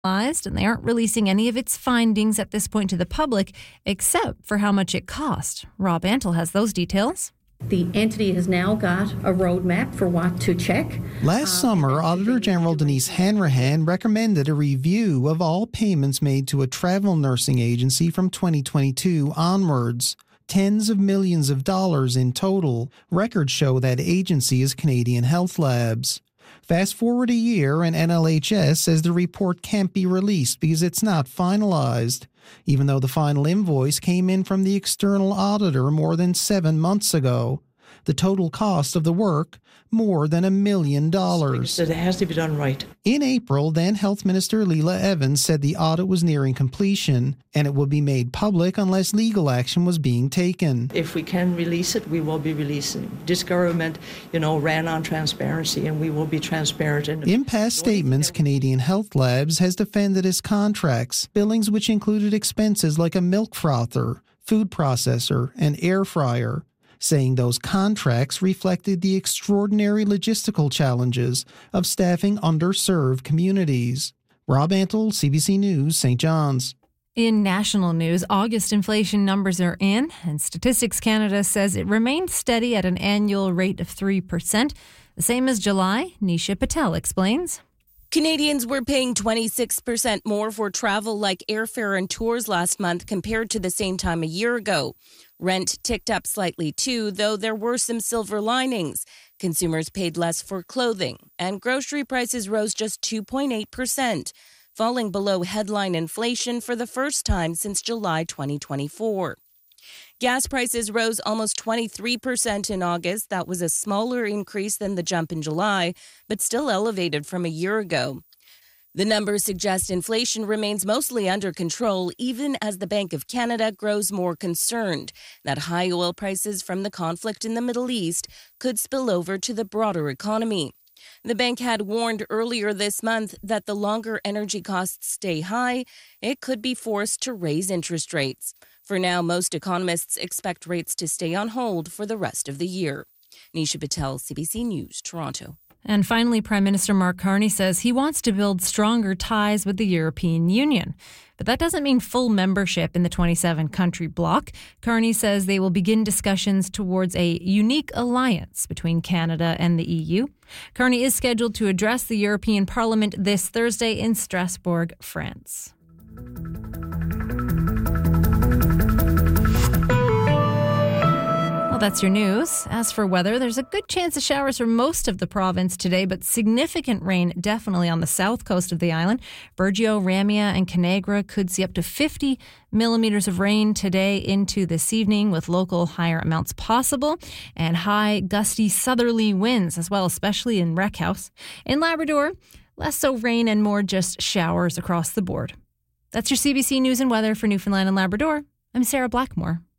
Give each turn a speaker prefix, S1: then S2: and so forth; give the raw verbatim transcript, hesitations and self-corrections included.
S1: and they aren't releasing any of its findings at this point to the public, except for how much it cost. Rob Antle has those details.
S2: The entity has now got a roadmap for what to check.
S3: Last uh, summer, Auditor General Denise Hanrahan recommended a review of all payments made to a travel nursing agency from twenty twenty-two onwards. Tens of millions of dollars in total. Records show that agency is Canadian Health Labs. Fast forward a year and N L H S says the report can't be released because it's not finalized, even though the final invoice came in from the external auditor more than seven months ago. The total cost of the work, more than a million dollars.
S4: So it has to be done right.
S3: In April, then Health Minister Leila Evans said the audit was nearing completion and it would be made public unless legal action was being taken.
S4: If we can release it, we will be releasing. This government, you know, ran on transparency and we will be transparent. In,
S3: in past statements, Canadian Health Labs has defended its contracts, billings which included expenses like a milk frother, food processor, and air fryer, saying those contracts reflected the extraordinary logistical challenges of staffing underserved communities. Rob Antle, C B C News, Saint John's.
S1: In national news, August inflation numbers are in, and Statistics Canada says it remained steady at an annual rate of three percent, the same as July. Nisha Patel explains.
S5: Canadians were paying twenty-six percent more for travel like airfare and tours last month compared to the same time a year ago. Rent ticked up slightly too, though there were some silver linings. Consumers paid less for clothing, and grocery prices rose just two point eight percent, falling below headline inflation for the first time since July twenty twenty-four. Gas prices rose almost twenty-three percent in August. That was a smaller increase than the jump in July, but still elevated from a year ago. The numbers suggest inflation remains mostly under control, even as the Bank of Canada grows more concerned that high oil prices from the conflict in the Middle East could spill over to the broader economy. The bank had warned earlier this month that the longer energy costs stay high, it could be forced to raise interest rates. For now, most economists expect rates to stay on hold for the rest of the year. Nisha Patel, C B C News, Toronto.
S1: And finally, Prime Minister Mark Carney says he wants to build stronger ties with the European Union. But that doesn't mean full membership in the twenty-seven country bloc. Carney says they will begin discussions towards a unique alliance between Canada and the E U. Carney is scheduled to address the European Parliament this Thursday in Strasbourg, France. That's your news. As for weather, there's a good chance of showers for most of the province today, but significant rain definitely on the south coast of the island. Burgeo, Ramia, and Canagra could see up to fifty millimeters of rain today into this evening, with local higher amounts possible, and high, gusty southerly winds as well, especially in Wreckhouse. In Labrador, less so rain and more just showers across the board. That's your C B C News and Weather for Newfoundland and Labrador. I'm Sarah Blackmore.